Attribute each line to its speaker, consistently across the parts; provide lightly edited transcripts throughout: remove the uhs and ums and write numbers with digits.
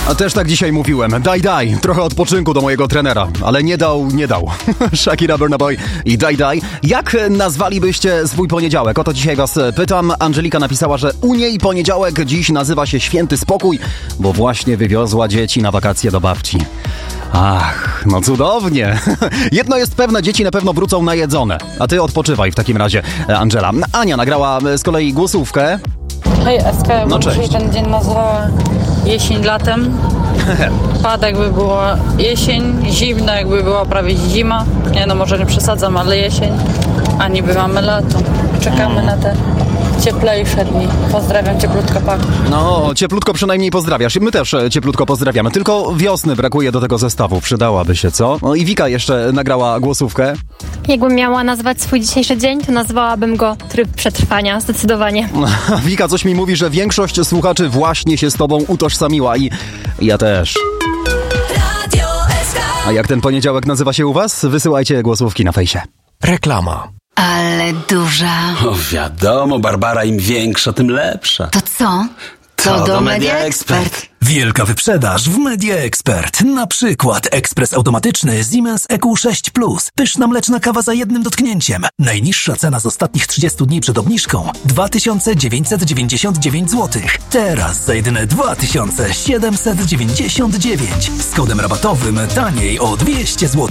Speaker 1: A też tak dzisiaj mówiłem. Daj, trochę odpoczynku do mojego trenera. Ale nie dał. Shakira, Burna Boy i daj. Jak nazwalibyście swój poniedziałek? O to dzisiaj was pytam. Angelika napisała, że u niej poniedziałek dziś nazywa się Święty Spokój, bo właśnie wywiozła dzieci na wakacje do babci. Ach, no cudownie. Jedno jest pewne, dzieci na pewno wrócą najedzone. A ty odpoczywaj w takim razie, Angela. Ania nagrała z kolei głosówkę.
Speaker 2: Hej, Eska, ja bym dzisiaj
Speaker 1: cześć.
Speaker 2: ten dzień nazwała jesień latem. Pada jakby była jesień, zimno jakby była prawie zima. Nie no, może nie przesadzam, ale jesień. A niby mamy lato. Czekamy na te cieplejsze dni. Pozdrawiam, cieplutko, pak.
Speaker 1: No, cieplutko przynajmniej pozdrawiasz. My też cieplutko pozdrawiamy. Tylko wiosny brakuje do tego zestawu. Przydałaby się, co? No i Wika jeszcze nagrała głosówkę.
Speaker 3: Jakbym miała nazwać swój dzisiejszy dzień, to nazwałabym go tryb przetrwania, zdecydowanie.
Speaker 1: Wika coś mi mówi, że większość słuchaczy właśnie się z tobą utożsamiła i ja też. A jak ten poniedziałek nazywa się u was? Wysyłajcie głosówki na fejsie.
Speaker 4: Reklama.
Speaker 5: Ale duża.
Speaker 6: O, wiadomo, Barbara, im większa, tym lepsza.
Speaker 5: To co? To do Media Expert.
Speaker 4: Wielka wyprzedaż w Media Expert. Na przykład ekspres automatyczny Siemens EQ6 Plus. Pyszna mleczna kawa za jednym dotknięciem. Najniższa cena z ostatnich 30 dni przed obniżką 2999 zł. Teraz za jedyne 2799. Z kodem rabatowym taniej o 200 zł.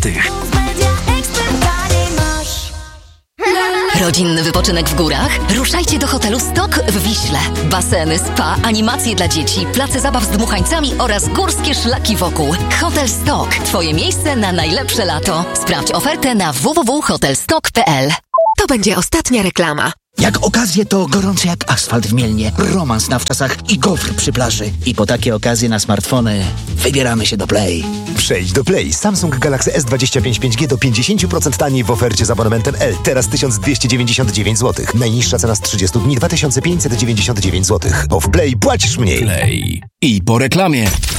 Speaker 5: Rodzinny wypoczynek w górach? Ruszajcie do hotelu Stok w Wiśle. Baseny, spa, animacje dla dzieci, place zabaw z dmuchańcami oraz górskie szlaki wokół. Hotel Stok. Twoje miejsce na najlepsze lato. Sprawdź ofertę na www.hotelstok.pl.
Speaker 7: To będzie ostatnia reklama.
Speaker 8: Jak okazje to gorące jak asfalt w Mielnie, romans na wczasach i gofr przy plaży. I po takie okazje na smartfony wybieramy się do Play.
Speaker 9: Przejdź do Play. Samsung Galaxy S25 5G do 50% taniej w ofercie z abonamentem L. Teraz 1299 zł. Najniższa cena z 30 dni 2599 zł. Bo w Play płacisz mniej.
Speaker 4: Play. I po reklamie.